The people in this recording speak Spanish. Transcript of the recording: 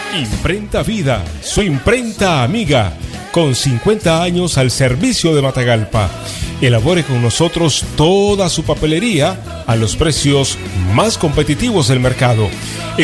Imprenta Vida, su imprenta amiga, con 50 años al servicio de Matagalpa. Elabore con nosotros toda su papelería a los precios más competitivos del mercado.